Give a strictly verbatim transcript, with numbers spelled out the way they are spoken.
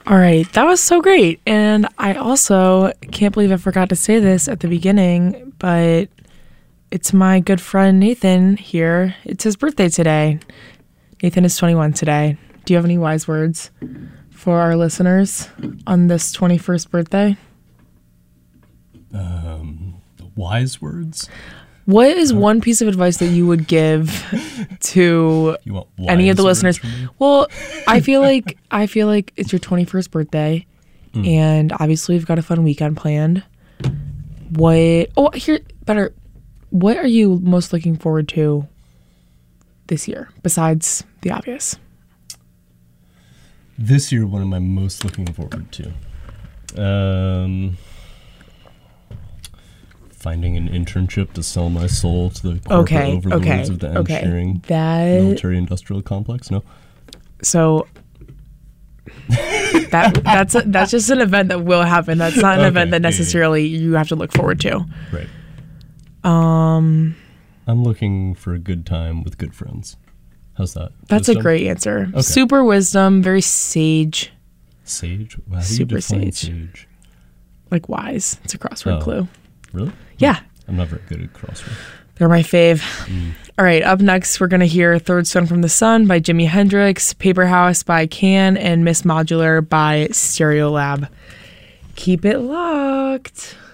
All right, that was so great. And I also can't believe I forgot to say this at the beginning, but it's my good friend Nathan here. It's his birthday today. Nathan is twenty-one today. Do you have any wise words for our listeners on this twenty-first birthday? Um, wise words? What is one piece of advice that you would give to You want any of the wise listeners? words from me? Well, I feel like I feel like it's your twenty-first birthday, Mm. and obviously we've got a fun weekend planned. What? Oh, here, better. What are you most looking forward to this year, besides the obvious? This year, what am I most looking forward to? Um, finding an internship to sell my soul to the corporate Okay, overlords okay, of the okay. engineering That military-industrial complex. No, so that that's a, that's just an event that will happen. That's not an Okay, event that yeah, yeah. necessarily you have to look forward to. right. Um, I'm looking for a good time with good friends. How's that? that's a Wisdom? great answer. Okay. Super wisdom, very sage, Sage. How do Super you define sage. sage? like wise. It's a crossword Oh. clue. Really? Yeah, I'm not very good at crossword. they're my fave. Mm. All right, up next, we're going to hear Third Stone from the Sun by Jimi Hendrix, Paper House by Can, and Miss Modular by Stereolab. Keep it locked.